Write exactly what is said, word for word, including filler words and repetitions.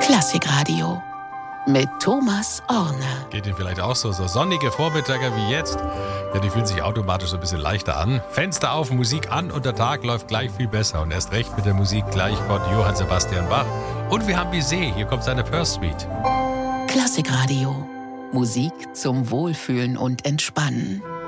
Klassikradio mit Thomas Orne. Geht Ihnen vielleicht auch so, so sonnige Vormittage wie jetzt? Ja, die fühlen sich automatisch so ein bisschen leichter an. Fenster auf, Musik an und der Tag läuft gleich viel besser. Und erst recht mit der Musik gleich von Johann Sebastian Bach. Und wir haben Bizet, hier kommt seine Perth Suite. Klassikradio. Musik zum Wohlfühlen und Entspannen.